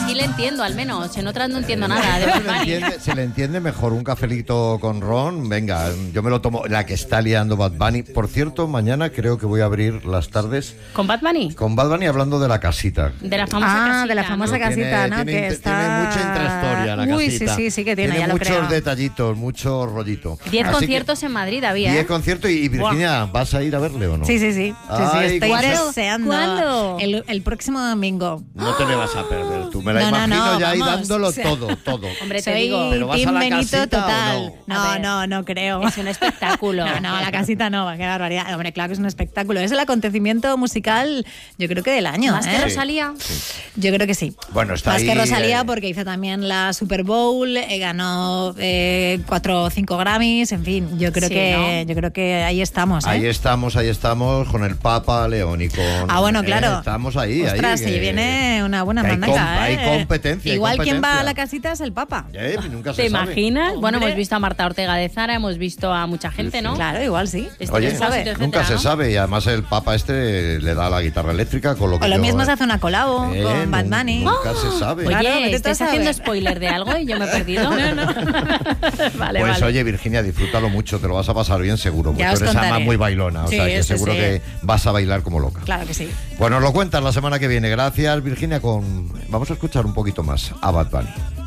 aquí le entiendo, al menos. En otras no entiendo nada de Bad Bunny. Se le entiende mejor un cafelito con ron. Venga, yo me lo tomo. La que está liando Bad Bunny. Por cierto, mañana creo que voy a abrir las tardes ¿Con Bad Bunny? con Bad Bunny hablando de la casita. De la famosa casita. de la famosa casita, ¿no? Tiene Que está... tiene mucha intrahistoria la casita. Sí, que tiene, ya lo muchos creo. detallitos, mucho rollito. 10 Así conciertos en Madrid había, 10 conciertos y Virginia, ¿vas a ir a verle o no? Sí. Ay, Estoy ¿cuándo? deseando. ¿Cuándo? El próximo domingo. No te le vas a perder tú. Me la No, imagino ya ahí vamos, dándolo o sea, todo. Hombre, te Soy digo, ¿Pero vas a Team la Benito casita total. o A ver, No creo. es un espectáculo. No, la casita no, qué barbaridad. Hombre, claro que es un espectáculo. Es el acontecimiento musical, yo creo que del año. ¿Más que Rosalía? Yo creo que sí. Bueno, está Más ahí, que Rosalía, porque hizo también la Super Bowl, ganó 4 o 5 Grammys, en fin, yo creo que ahí estamos. Ahí estamos con el Papa León y con... bueno, claro. Estamos ahí. Ostras, ahí, si viene una buena que mandaca. hay competencia. Igual hay quien va competencia. a la casita es el Papa. Nunca se ¿Te sabe. imaginas? Bueno, Hombre. hemos visto a Marta Ortega de Zara, hemos visto a mucha gente, ¿no? Claro, igual sí. Oye, ¿Quién sabe? nunca se sabe y además el Papa le da la guitarra eléctrica con lo que O lo yo- mismo se hace una colabo con Bad Bunny. Nunca se sabe. Oye, Claro, vete tú a ¿estáis saber. haciendo spoiler de algo y yo me he perdido? Vale, Pues vale. oye, Virginia, disfrútalo mucho, te lo vas a pasar bien seguro, porque Ya tú os eres contaré. además muy bailona, o Sí, sea que sí, seguro sí. que vas a bailar como loca. Claro que sí. Bueno, nos lo cuentas la semana que viene. Gracias, Virginia. Vamos a escuchar un poquito más a Bad Bunny.